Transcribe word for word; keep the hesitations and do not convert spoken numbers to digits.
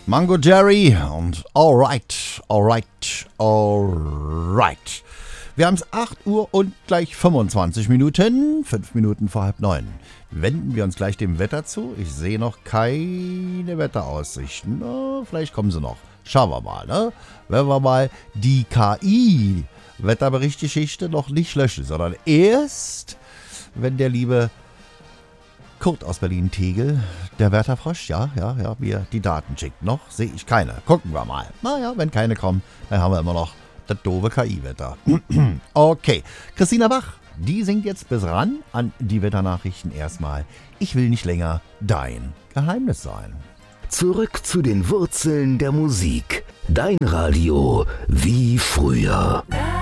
Mango Jerry und Alright, Alright, Alright. Wir haben es acht Uhr und gleich fünfundzwanzig Minuten, fünf Minuten vor halb neun. Wenden wir uns gleich dem Wetter zu. Ich sehe noch keine Wetteraussichten. Na, vielleicht kommen sie noch. Schauen wir mal, ne? Wenn wir mal die K I-Wetterberichtgeschichte noch nicht löschen, sondern erst, wenn der liebe Kurt aus Berlin-Tegel, der Wetterfrosch, ja, ja, ja, mir die Daten schickt. Noch sehe ich keine. Gucken wir mal. Naja, wenn keine kommen, dann haben wir immer noch das doofe K I-Wetter. Okay, Christina Bach, die singt jetzt bis ran an die Wetternachrichten erstmal. Ich will nicht länger dein Geheimnis sein. Zurück zu den Wurzeln der Musik. Dein Radio wie früher.